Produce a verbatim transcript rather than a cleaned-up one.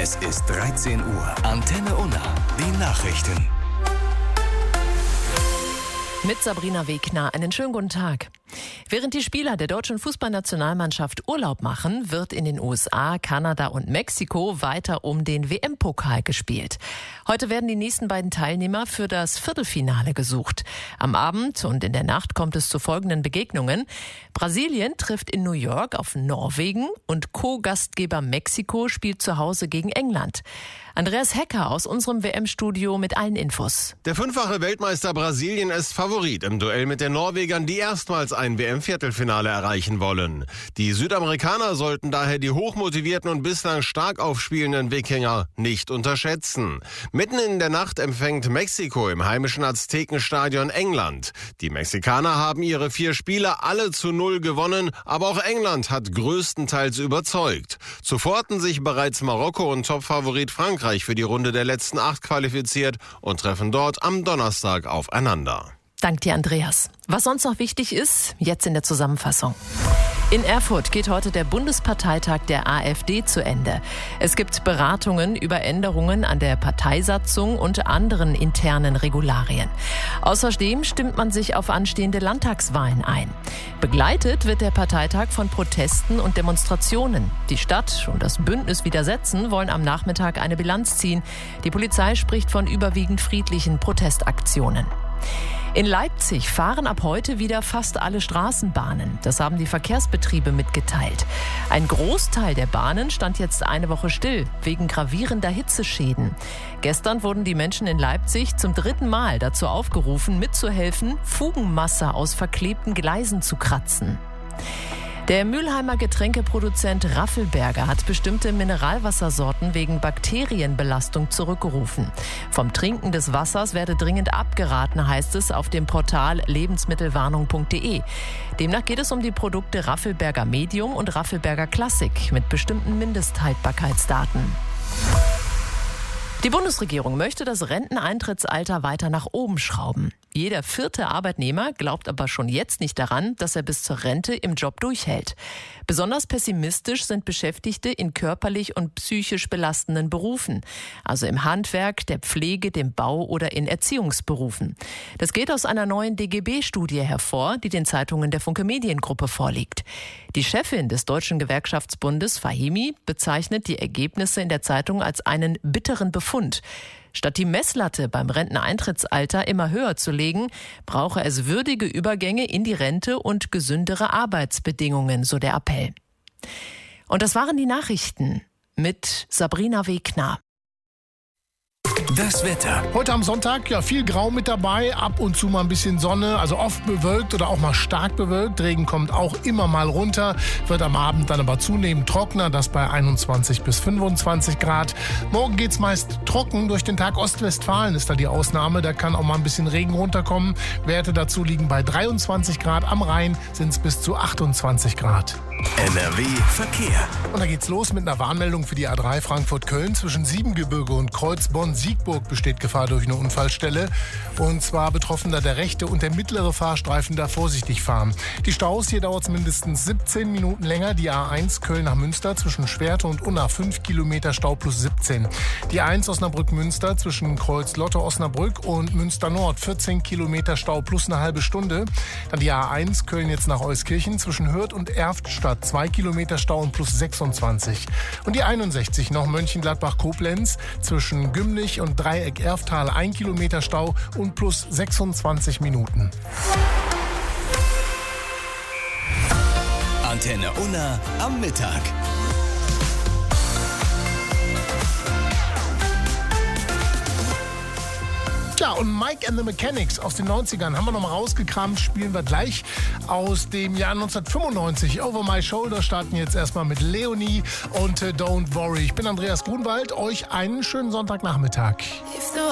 Es ist dreizehn Uhr. Antenne Unna. Die Nachrichten. Mit Sabrina Wegner. Einen schönen guten Tag. Während die Spieler der deutschen Fußballnationalmannschaft Urlaub machen, wird in den U S A, Kanada und Mexiko weiter um den W M-Pokal gespielt. Heute werden die nächsten beiden Teilnehmer für das Viertelfinale gesucht. Am Abend und in der Nacht kommt es zu folgenden Begegnungen. Brasilien trifft in New York auf Norwegen und Co-Gastgeber Mexiko spielt zu Hause gegen England. Andreas Hecker aus unserem W M-Studio mit allen Infos. Der fünffache Weltmeister Brasilien ist Favorit im Duell mit den Norwegern, die erstmals ein W M-Viertelfinale erreichen wollen. Die Südamerikaner sollten daher die hochmotivierten und bislang stark aufspielenden Wikinger nicht unterschätzen. Mitten in der Nacht empfängt Mexiko im heimischen Aztekenstadion England. Die Mexikaner haben ihre vier Spiele alle zu null gewonnen, aber auch England hat größtenteils überzeugt. Zuvor hatten sich bereits Marokko und Topfavorit Frankreich für die Runde der letzten acht qualifiziert und treffen dort am Donnerstag aufeinander. Dank dir, Andreas. Was sonst noch wichtig ist, jetzt in der Zusammenfassung. In Erfurt geht heute der Bundesparteitag der AfD zu Ende. Es gibt Beratungen über Änderungen an der Parteisatzung und anderen internen Regularien. Außerdem stimmt man sich auf anstehende Landtagswahlen ein. Begleitet wird der Parteitag von Protesten und Demonstrationen. Die Stadt und das Bündnis Widersetzen wollen am Nachmittag eine Bilanz ziehen. Die Polizei spricht von überwiegend friedlichen Protestaktionen. In Leipzig fahren ab heute wieder fast alle Straßenbahnen. Das haben die Verkehrsbetriebe mitgeteilt. Ein Großteil der Bahnen stand jetzt eine Woche still, wegen gravierender Hitzeschäden. Gestern wurden die Menschen in Leipzig zum dritten Mal dazu aufgerufen, mitzuhelfen, Fugenmasse aus verklebten Gleisen zu kratzen. Der Mülheimer Getränkeproduzent Raffelberger hat bestimmte Mineralwassersorten wegen Bakterienbelastung zurückgerufen. Vom Trinken des Wassers werde dringend abgeraten, heißt es auf dem Portal lebensmittelwarnung punkt de. Demnach geht es um die Produkte Raffelberger Medium und Raffelberger Classic mit bestimmten Mindesthaltbarkeitsdaten. Die Bundesregierung möchte das Renteneintrittsalter weiter nach oben schrauben. Jeder vierte Arbeitnehmer glaubt aber schon jetzt nicht daran, dass er bis zur Rente im Job durchhält. Besonders pessimistisch sind Beschäftigte in körperlich und psychisch belastenden Berufen, also im Handwerk, der Pflege, dem Bau oder in Erziehungsberufen. Das geht aus einer neuen D G B-Studie hervor, die den Zeitungen der Funke Mediengruppe vorliegt. Die Chefin des Deutschen Gewerkschaftsbundes, Fahimi, bezeichnet die Ergebnisse in der Zeitung als einen bitteren Befund. Statt die Messlatte beim Renteneintrittsalter immer höher zu legen, brauche es würdige Übergänge in die Rente und gesündere Arbeitsbedingungen, so der Appell. Und das waren die Nachrichten mit Sabrina Wegner. Das Wetter. Heute am Sonntag, ja, viel Grau mit dabei, ab und zu mal ein bisschen Sonne, also oft bewölkt oder auch mal stark bewölkt. Regen kommt auch immer mal runter, wird am Abend dann aber zunehmend trockener, das bei einundzwanzig bis fünfundzwanzig Grad. Morgen geht's meist trocken, durch den Tag Ostwestfalen ist da die Ausnahme, da kann auch mal ein bisschen Regen runterkommen. Werte dazu liegen bei dreiundzwanzig Grad, am Rhein sind es bis zu achtundzwanzig Grad. N R W Verkehr. Und da geht's los mit einer Warnmeldung für die A drei Frankfurt-Köln. Zwischen Siebengebirge und Kreuzborn-Siegburg besteht Gefahr durch eine Unfallstelle. Und zwar betroffen da der rechte und der mittlere Fahrstreifen, da vorsichtig fahren. Die Staus, hier dauert es mindestens siebzehn Minuten länger. Die A eins Köln nach Münster zwischen Schwerte und Unna fünf Kilometer Stau plus siebzehn. Die A eins Osnabrück-Münster zwischen Kreuz-Lotte-Osnabrück und Münster-Nord vierzehn Kilometer Stau plus eine halbe Stunde. Dann die A eins Köln jetzt nach Euskirchen zwischen Hürth und Erftstadt zwei Kilometer Stau und plus sechsundzwanzig. Und die einundsechzig noch Mönchengladbach-Koblenz zwischen Gümlich und Dreieck-Erftal ein Kilometer Stau und plus sechsundzwanzig Minuten. Antenne Unna am Mittag. Ja, und Mike and the Mechanics aus den neunzigern haben wir nochmal rausgekramt, spielen wir gleich aus dem Jahr neunzehnhundertfünfundneunzig. Over My Shoulder starten jetzt erstmal mit Leonie und äh, Don't Worry. Ich bin Andreas Grunwald, euch einen schönen Sonntagnachmittag.